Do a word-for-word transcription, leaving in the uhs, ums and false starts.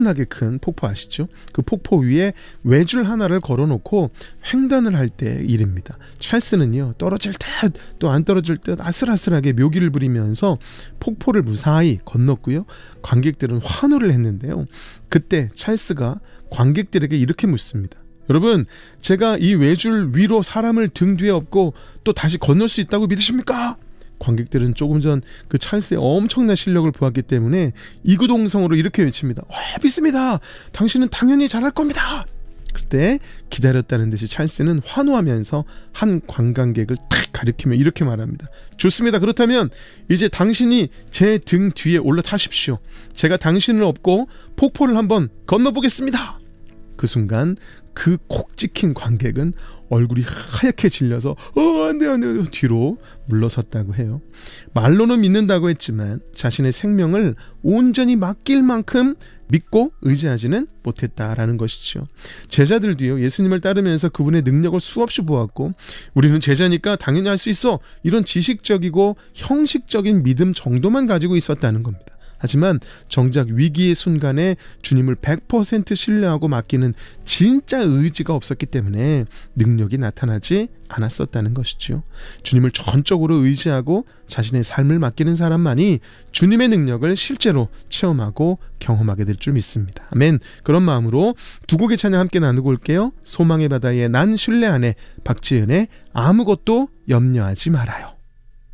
나게 큰 폭포 아시죠? 그 폭포 위에 외줄 하나를 걸어놓고 횡단을 할 때 일입니다. 찰스는요, 떨어질 듯 또 안 떨어질 듯 아슬아슬하게 묘기를 부리면서 폭포를 무사히 건넜고요. 관객들은 환호를 했는데요. 그때 찰스가 관객들에게 이렇게 묻습니다. 여러분, 제가 이 외줄 위로 사람을 등 뒤에 업고 또 다시 건널 수 있다고 믿으십니까? 관객들은 조금 전 그 찰스의 엄청난 실력을 보았기 때문에 이구동성으로 이렇게 외칩니다. 와, 믿습니다. 당신은 당연히 잘할 겁니다. 그때 기다렸다는 듯이 찰스는 환호하면서 한 관광객을 탁 가리키며 이렇게 말합니다. 좋습니다. 그렇다면 이제 당신이 제 등 뒤에 올라타십시오. 제가 당신을 업고 폭포를 한번 건너보겠습니다. 그 순간 그 콕 찍힌 관객은 얼굴이 하얗게 질려서 어 안돼 안돼 뒤로 물러섰다고 해요. 말로는 믿는다고 했지만 자신의 생명을 온전히 맡길 만큼 믿고 의지하지는 못했다라는 것이죠. 제자들도요, 예수님을 따르면서 그분의 능력을 수없이 보았고 우리는 제자니까 당연히 할 수 있어, 이런 지식적이고 형식적인 믿음 정도만 가지고 있었다는 겁니다. 하지만 정작 위기의 순간에 주님을 백 퍼센트 신뢰하고 맡기는 진짜 의지가 없었기 때문에 능력이 나타나지 않았었다는 것이죠. 주님을 전적으로 의지하고 자신의 삶을 맡기는 사람만이 주님의 능력을 실제로 체험하고 경험하게 될 줄 믿습니다. 아멘. 그런 마음으로 두 곡의 찬양 함께 나누고 올게요. 소망의 바다에 난 신뢰 안에, 박지은의 아무것도 염려하지 말아요.